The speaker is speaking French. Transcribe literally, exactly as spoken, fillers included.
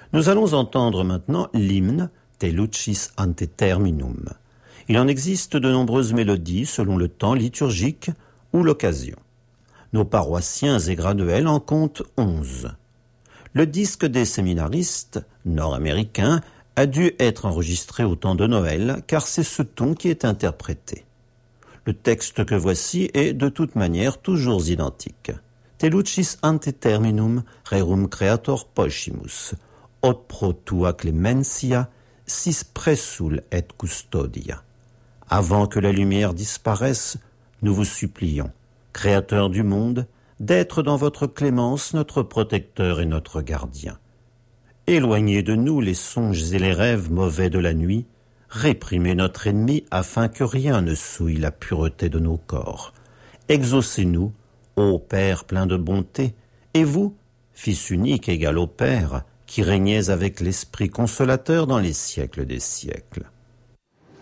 Nous allons entendre maintenant l'hymne Te lucis ante terminum. Il en existe de nombreuses mélodies selon le temps liturgique ou l'occasion. Nos paroissiens et graduels en comptent onze. Le disque des séminaristes nord-américains a dû être enregistré au temps de Noël, car c'est ce ton qui est interprété. Le texte que voici est de toute manière toujours identique. Te lucis ante terminum rerum creator poscimus, ot pro tua clementia, sis pressul et custodia. Avant que la lumière disparaisse, nous vous supplions, Créateur du monde, d'être dans votre clémence notre protecteur et notre gardien. Éloignez de nous les songes et les rêves mauvais de la nuit, réprimez notre ennemi afin que rien ne souille la pureté de nos corps. Exaucez-nous, ô Père plein de bonté, et vous, Fils unique égal au Père, qui régnez avec l'Esprit consolateur dans les siècles des siècles.